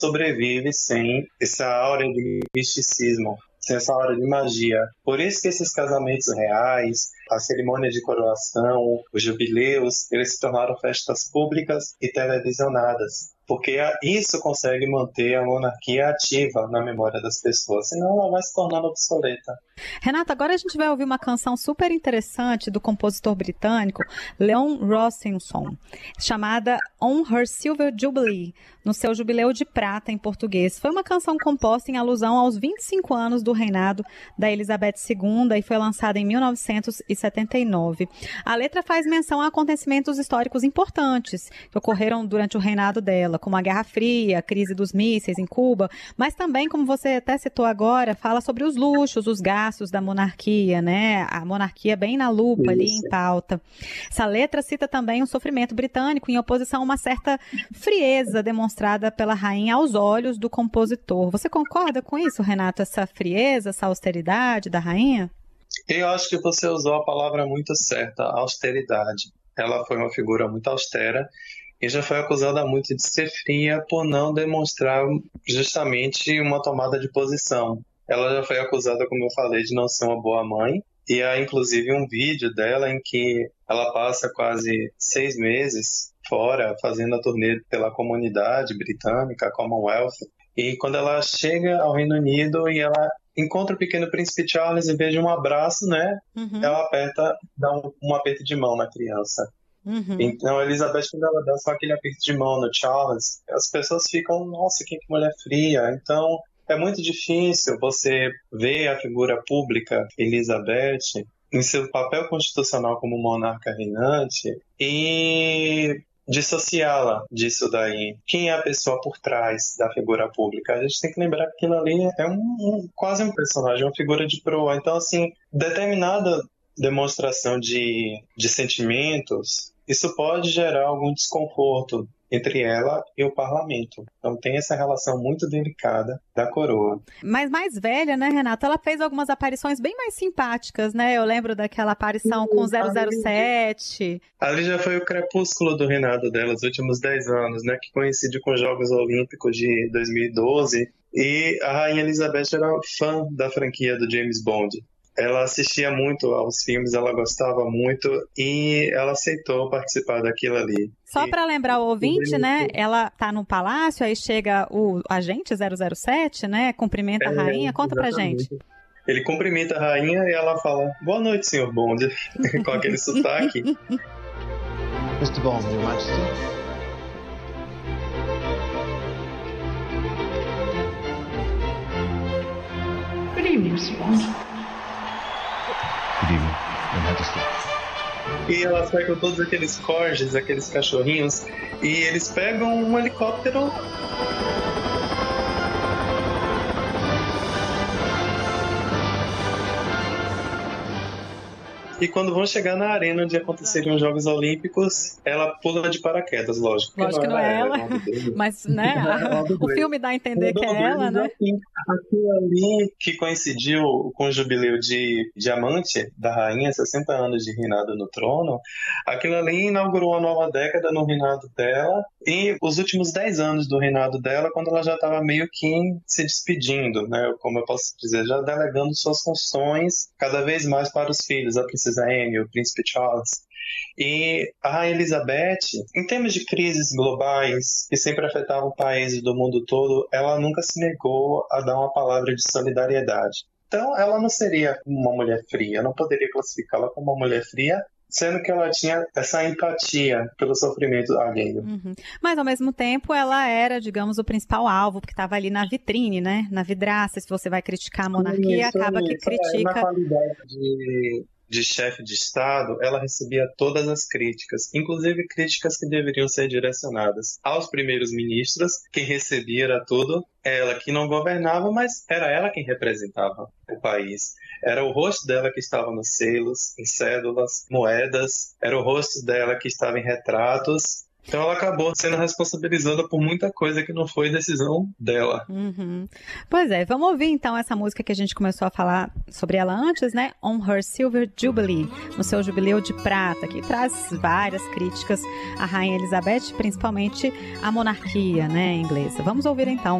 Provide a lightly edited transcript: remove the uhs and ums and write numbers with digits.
sobrevive sem essa aura de misticismo, sem essa aura de magia. Por isso que esses casamentos reais, a cerimônia de coroação, os jubileus, eles se tornaram festas públicas e televisionadas. Porque isso consegue manter a monarquia ativa na memória das pessoas, senão ela vai se tornando obsoleta. Renata, agora a gente vai ouvir uma canção super interessante do compositor britânico Leon Rawlinson, chamada On Her Silver Jubilee, no seu jubileu de prata em português. Foi uma canção composta em alusão aos 25 anos do reinado da Elizabeth II e foi lançada em 1979. A letra faz menção a acontecimentos históricos importantes que ocorreram durante o reinado dela, como a Guerra Fria, a crise dos mísseis em Cuba, mas também, como você até citou agora, fala sobre os luxos, os gastos da monarquia, né? A monarquia bem na lupa ali em pauta. Essa letra cita também o sofrimento britânico em oposição a uma certa frieza demonstrada pela rainha aos olhos do compositor. Você concorda com isso, Renato? Essa frieza, essa austeridade da rainha? Eu acho que você usou a palavra muito certa, austeridade. Ela foi uma figura muito austera e já foi acusada muito de ser fria por não demonstrar justamente uma tomada de posição. Ela já foi acusada, como eu falei, de não ser uma boa mãe. E há, inclusive, um vídeo dela em que ela passa quase 6 meses fora, fazendo a turnê pela comunidade britânica, a Commonwealth. E quando ela chega ao Reino Unido e ela encontra o pequeno príncipe Charles, em vez de um abraço, né? Ela dá um aperto de mão na criança. Então, a Elizabeth, quando ela dá só aquele aperto de mão no Charles, as pessoas ficam, nossa, que mulher fria. Então, é muito difícil você ver a figura pública, Elizabeth, em seu papel constitucional como monarca reinante e dissociá-la disso daí. Quem é a pessoa por trás da figura pública? A gente tem que lembrar que aquilo ali é quase um personagem, uma figura de proa. Então, assim, determinada demonstração de sentimentos, isso pode gerar algum desconforto entre ela e o parlamento. Então tem essa relação muito delicada da coroa. Mas mais velha, né, Renata? Ela fez algumas aparições bem mais simpáticas, né? Eu lembro daquela aparição com o 007. Ali já foi o crepúsculo do reinado dela, os últimos 10 anos, né? Que coincide com os Jogos Olímpicos de 2012. E a Rainha Elizabeth era fã da franquia do James Bond. Ela assistia muito aos filmes, ela gostava muito e ela aceitou participar daquilo ali. Só para lembrar o ouvinte, né? Ela tá no palácio, aí chega o agente 007, né? Cumprimenta a rainha. Conta pra gente. Ele cumprimenta a rainha e ela fala: "Boa noite, senhor Bond", com aquele sotaque. Mr. Bond, Your Majesty. Good evening, Mr. Bond. Good evening, Your Majesty. E ela sai com todos aqueles corgis, aqueles cachorrinhos, e eles pegam um helicóptero. E quando vão chegar na arena onde aconteceriam os Jogos Olímpicos, ela pula de paraquedas, lógico. Lógico que não é ela, mas né, o filme dá a entender que é ela, né? Aquilo ali que coincidiu com o jubileu de diamante da rainha, 60 anos de reinado no trono, aquilo ali inaugurou uma nova década no reinado dela e os últimos 10 anos do reinado dela, quando ela já estava meio que se despedindo, né? Como eu posso dizer, já delegando suas funções cada vez mais para os filhos, a princesa Anne, o príncipe Charles. E a Rainha Elizabeth, em termos de crises globais que sempre afetavam países do mundo todo, ela nunca se negou a dar uma palavra de solidariedade. Então, ela não seria uma mulher fria, eu não poderia classificá-la como uma mulher fria, sendo que ela tinha essa empatia pelo sofrimento alheio. Mas, ao mesmo tempo, ela era, digamos, o principal alvo, porque estava ali na vitrine, né? Na vidraça. Se você vai criticar a monarquia, acaba que critica... Na qualidade de chefe de Estado, ela recebia todas as críticas, inclusive críticas que deveriam ser direcionadas aos primeiros ministros. Quem recebia era tudo ela que não governava, mas era ela quem representava o país. Era o rosto dela que estava nos selos, em cédulas, moedas, era o rosto dela que estava em retratos, Então ela acabou sendo responsabilizada por muita coisa que não foi decisão dela. Pois é, vamos ouvir então essa música que a gente começou a falar sobre ela antes, né? On Her Silver Jubilee, no seu jubileu de prata, que traz várias críticas à Rainha Elizabeth, principalmente à monarquia, né, inglesa. Vamos ouvir então